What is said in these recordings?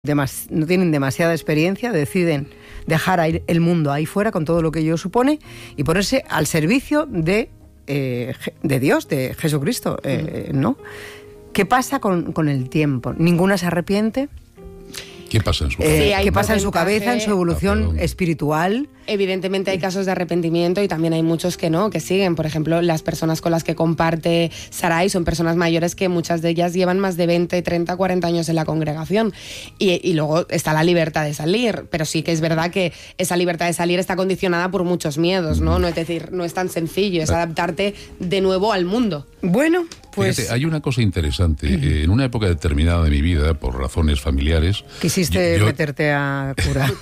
no tienen demasiada experiencia, deciden dejar el mundo ahí fuera con todo lo que ello supone y ponerse al servicio de Dios, de Jesucristo, ¿no? ¿Qué pasa con el tiempo? ¿Ninguna se arrepiente? ¿Qué pasa en su cabeza? ¿Qué pasa en su cabeza, en su evolución espiritual? Evidentemente hay casos de arrepentimiento y también hay muchos que no, que siguen. Por ejemplo, las personas con las que comparte Sarai son personas mayores que muchas de ellas llevan más de 20, 30, 40 años en la congregación. Y luego está la libertad de salir, pero sí que es verdad que esa libertad de salir está condicionada por muchos miedos, ¿no? Es decir, no es tan sencillo, es adaptarte de nuevo al mundo. Bueno, pues... Fíjate, hay una cosa interesante. En una época determinada de mi vida, por razones familiares... Quisiste meterte a cura.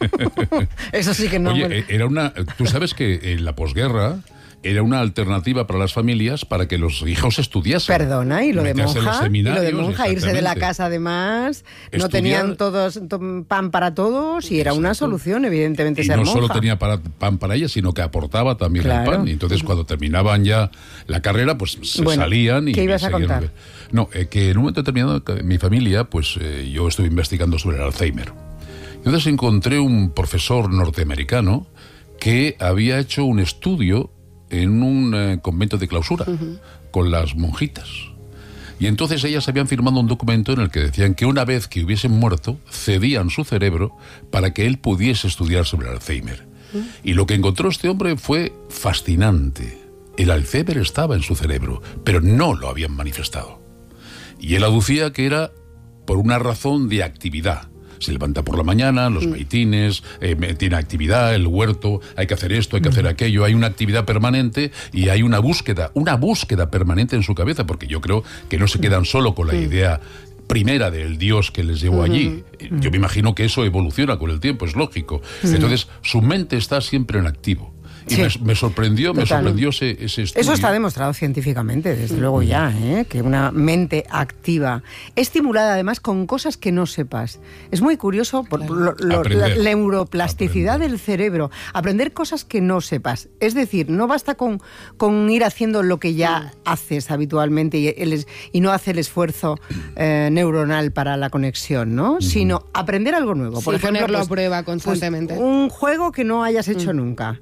Eso sí que no... Oye, tú sabes que en la posguerra era una alternativa para las familias para que los hijos estudiasen. Perdona, y lo de monja, irse de la casa además, no tenían todos pan para todos y era una solución, evidentemente, ser monja. Y no solo tenía pan para ellas, sino que aportaba también el pan. Y entonces cuando terminaban ya la carrera, pues salían y... ¿Qué ibas a contar? No, que en un momento determinado mi familia, pues yo estuve investigando sobre el Alzheimer. Entonces encontré un profesor norteamericano que había hecho un estudio en un convento de clausura con las monjitas. Y entonces ellas habían firmado un documento en el que decían que una vez que hubiesen muerto, cedían su cerebro para que él pudiese estudiar sobre el Alzheimer. Y lo que encontró este hombre fue fascinante. El Alzheimer estaba en su cerebro, pero no lo habían manifestado. Y él aducía que era por una razón de actividad. Se levanta por la mañana, los maitines, tiene actividad, el huerto, hay que hacer esto, hay que hacer aquello, hay una actividad permanente y hay una búsqueda permanente en su cabeza, porque yo creo que no se quedan solo con la idea primera del Dios que les llevó allí. Yo me imagino que eso evoluciona con el tiempo, es lógico. Entonces, su mente está siempre en activo. Y me sorprendió ese estudio. Eso está demostrado científicamente, desde luego ya, que una mente activa, estimulada además con cosas que no sepas. Es muy curioso por la neuroplasticidad del cerebro, aprender cosas que no sepas. Es decir, no basta con ir haciendo lo que ya haces habitualmente y no hacer el esfuerzo neuronal para la conexión, ¿no? Sino aprender algo nuevo. Por ejemplo, ponerlo a prueba constantemente. Un juego que no hayas hecho nunca.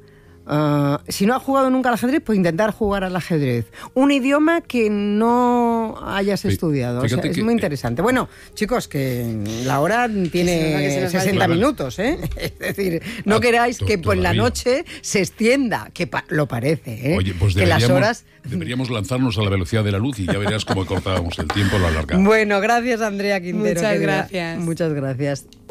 Si no has jugado nunca al ajedrez, pues intentar jugar al ajedrez. Un idioma que no hayas estudiado. O sea, es muy interesante. Bueno, chicos, que la hora tiene 60 minutos, ¿eh? Es decir, no queráis que por la noche se extienda, que lo parece, ¿eh? Oye, pues que las horas... deberíamos lanzarnos a la velocidad de la luz y ya verás cómo cortábamos el tiempo, lo alargamos. Bueno, gracias, Andrea Quintero. Muchas gracias. Muchas gracias.